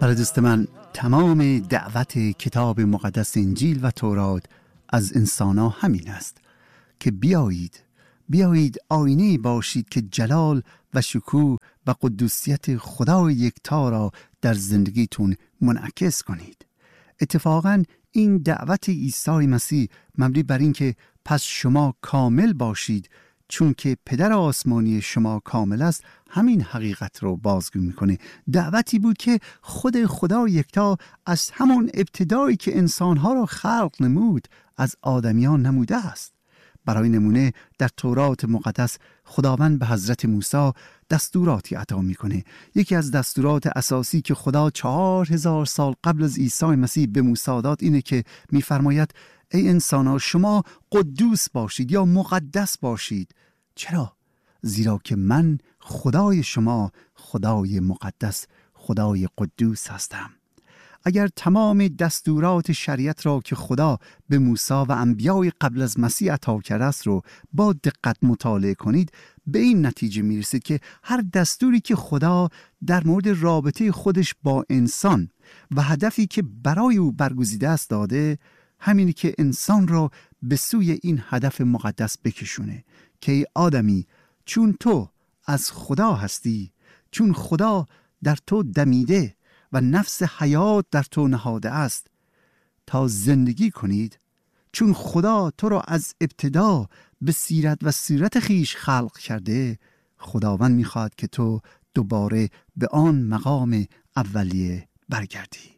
برای دوست من، تمام دعوت کتاب مقدس انجیل و تورات از انسان‌ها همین است که بیایید آینه باشید که جلال و شکوه و قدوسیت خدای یکتا را در زندگیتون منعکس کنید. اتفاقاً این دعوت عیسی مسیح مبنی بر این که پس شما کامل باشید چون که پدر آسمانی شما کامل است، همین حقیقت رو بازگو میکنه. دعوتی بود که خود خدا یکتا از همون ابتدایی که انسانها را خلق نمود از آدمیان نموده است. برای نمونه در تورات مقدس خداوند به حضرت موسی دستوراتی عطا میکنه. یکی از دستورات اساسی که خدا 4000 سال قبل از عیسی مسیح به موسی داد اینه که میفرماید ای انسان‌ها شما قدوس باشید یا مقدس باشید. چرا؟ زیرا که من خدای شما خدای مقدس، خدای قدوس هستم. اگر تمام دستورات شریعت را که خدا به موسی و انبیای قبل از مسیح عطا کرده است رو با دقت مطالعه کنید، به این نتیجه میرسید که هر دستوری که خدا در مورد رابطه خودش با انسان و هدفی که برای او برگزیده است داده، همینی که انسان را به سوی این هدف مقدس بکشونه که ای آدمی، چون تو از خدا هستی، چون خدا در تو دمیده و نفس حیات در تو نهاده است تا زندگی کنید، چون خدا تو را از ابتدا به سیرت و صورت خیش خلق کرده، خداوند میخواد که تو دوباره به آن مقام اولیه برگردی.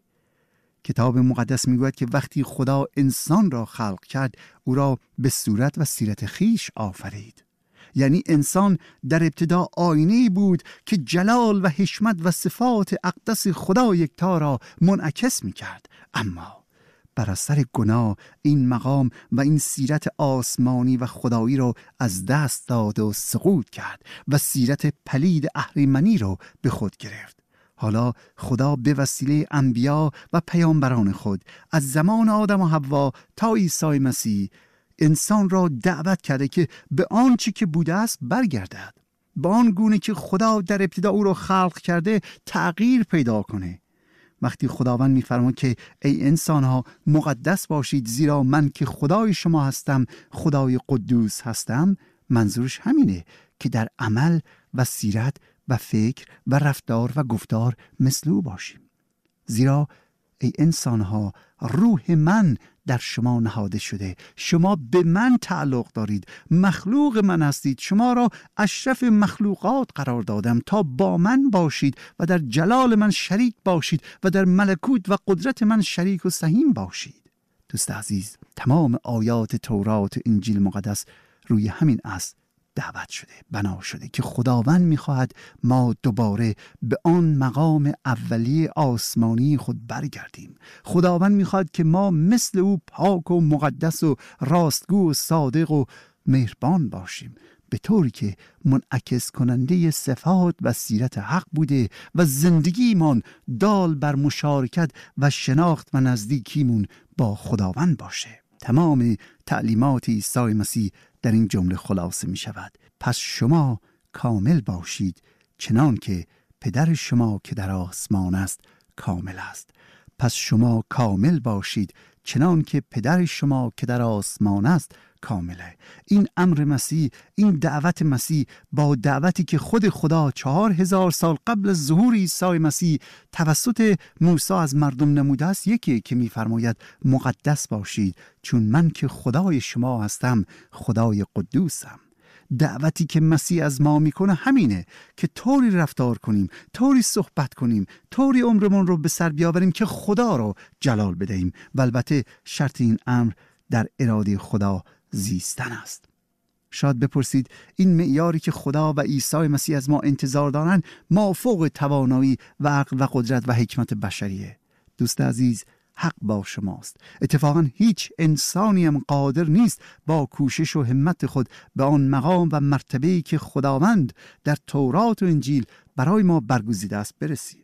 کتاب مقدس میگوید که وقتی خدا انسان را خلق کرد، او را به صورت و سیرت خیش آفرید. یعنی انسان در ابتدا آینه‌ای بود که جلال و حشمت و صفات اقدس خدا یکتا را منعکس میکرد. اما بر اثر گناه این مقام و این سیرت آسمانی و خدایی را از دست داد و سقوط کرد و سیرت پلید اهریمنی را به خود گرفت. حالا خدا به وسیله انبیا و پیامبران خود از زمان آدم و حوا تا عیسی مسیح انسان را دعوت کرده که به آنچه که بوده است برگردد، به آن گونه که خدا در ابتدا او را خلق کرده تغییر پیدا کنه. وقتی خداوند می‌فرماید که ای انسان‌ها مقدس باشید زیرا من که خدای شما هستم، خدای قدوس هستم، منظورش همینه که در عمل و سیرت و فکر و رفتار و گفتار مثل او باشیم. زیرا ای انسان‌ها روح من در شما نهاده شده، شما به من تعلق دارید، مخلوق من هستید، شما را اشرف مخلوقات قرار دادم تا با من باشید و در جلال من شریک باشید و در ملکوت و قدرت من شریک و سهیم باشید. دوست عزیز، تمام آیات تورات و انجیل مقدس روی همین اصل دعوت شده، بنا شده که خداوند می‌خواهد ما دوباره به آن مقام اولیه آسمانی خود برگردیم. خداوند می‌خواهد که ما مثل او پاک و مقدس و راستگو و صادق و مهربان باشیم، به طوری که منعکس کننده صفات و سیرت حق بوده و زندگیمان دال بر مشارکت و شناخت و نزدیکیمون با خداوند باشه. تمام تعلیمات عیسی مسیح در این جمله خلاصه می شود. پس شما کامل باشید چنان که پدر شما که در آسمان است کامل است. پس شما کامل باشید چنان که پدر شما که در آسمان است کامله. این امر مسیح، این دعوت مسیح با دعوتی که خود خدا 4000 سال قبل از ظهور عیسی مسیح توسط موسی از مردم نموده است یکی که می‌فرماید مقدس باشید چون من که خدای شما هستم خدای قدوسم. دعوتی که مسیح از ما میکنه همینه که طوری رفتار کنیم، طوری صحبت کنیم، طوری عمرمون رو به سر بیاوریم که خدا رو جلال بدهیم. و البته شرط این امر در اراده خدا زیستن است. شاید بپرسید این معیاری که خدا و عیسی مسیح از ما انتظار دارن مافوق توانایی و عقل و قدرت و حکمت بشریه. دوست عزیز، حق با شماست. اتفاقا هیچ انسانی هم قادر نیست با کوشش و همت خود به آن مقام و مرتبه‌ای که خداوند در تورات و انجیل برای ما برگزیده است برسی.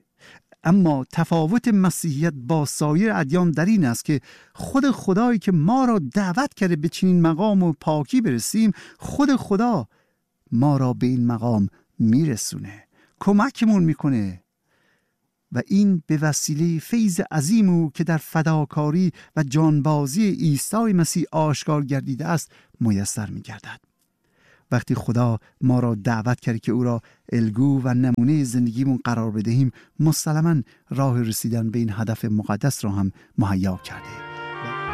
اما تفاوت مسیحیت با سایر ادیان در این است که خود خدایی که ما را دعوت کرده به چنین مقام و پاکی برسیم، خود خدا ما را به این مقام میرسونه، کمکمون میکنه. و این به وسیله فیض عظیم او که در فداکاری و جانبازی عیسی مسیح آشکار گردیده است میسر می‌گردد. وقتی خدا ما را دعوت کرد که او را الگو و نمونه زندگیمون قرار بدهیم، مسلماً راه رسیدن به این هدف مقدس را هم مهیا کرده.